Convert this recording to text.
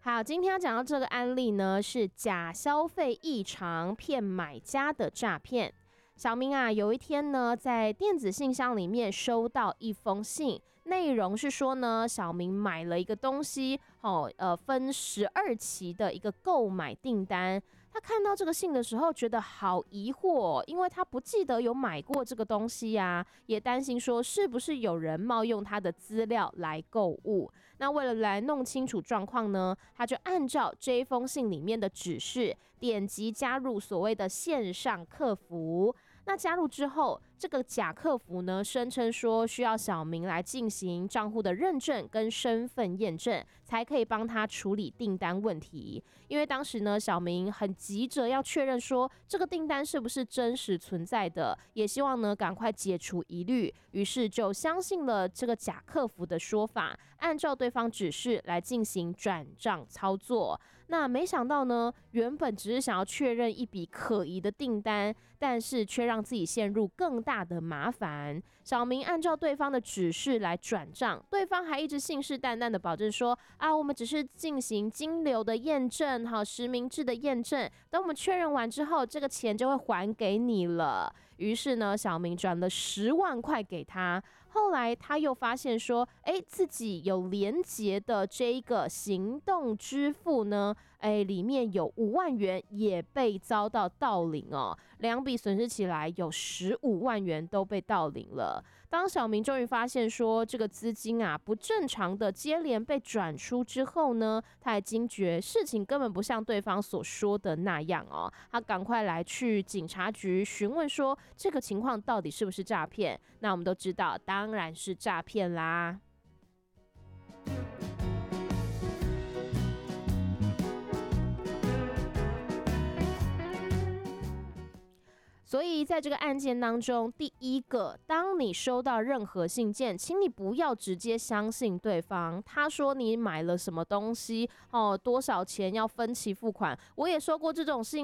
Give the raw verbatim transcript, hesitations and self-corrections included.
好，今天要讲到这个案例呢，是假消费异常骗买家的诈骗。小明啊，有一天呢，在电子信箱里面收到一封信，内容是说呢，小明买了一个东西，哦，呃，分十二期的一个购买订单。他看到这个信的时候，觉得好疑惑，因为他不记得有买过这个东西呀、啊，也担心说是不是有人冒用他的资料来购物。那为了来弄清楚状况呢，他就按照这一封信里面的指示，点击加入所谓的线上客服。那加入之后，这个假客服呢，声称说需要小明来进行账户的认证跟身份验证，才可以帮他处理订单问题。因为当时呢，小明很急着要确认说这个订单是不是真实存在的，也希望呢赶快解除疑虑，于是就相信了这个假客服的说法，按照对方指示来进行转账操作。那没想到呢，原本只是想要确认一笔可疑的订单，但是却让自己陷入更大的麻烦。小明按照对方的指示来转账，对方还一直信誓旦旦的保证说啊，我们只是进行金流的验证，好，实名制的验证，等我们确认完之后，这个钱就会还给你了。于是呢，小明转了十万块给他。后来他又发现说，哎，自己有连结的这一个行动支付呢，哎，里面有五万元也被遭到盗领哦，两笔损失起来有十五万元都被盗领了。当小明终于发现说这个资金啊不正常的接连被转出之后呢，他还惊觉事情根本不像对方所说的那样哦，他赶快来去警察局询问说这个情况到底是不是诈骗。那我们都知道，当然是诈骗啦。所以在这个案件当中，第一个，当你收到任何信件，请你不要直接相信对方。他说你买了什么东西，哦，多少钱要分期付款，我也收过这种信。